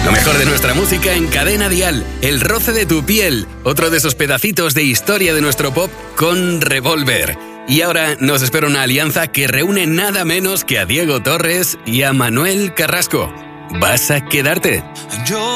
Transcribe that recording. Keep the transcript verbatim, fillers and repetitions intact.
Lo mejor de nuestra música en Cadena Dial, El roce de tu piel, otro de esos pedacitos de historia de nuestro pop con Revolver. Y ahora nos espera una alianza que reúne nada menos que a Diego Torres y a Manuel Carrasco. ¿Vas a quedarte? Yo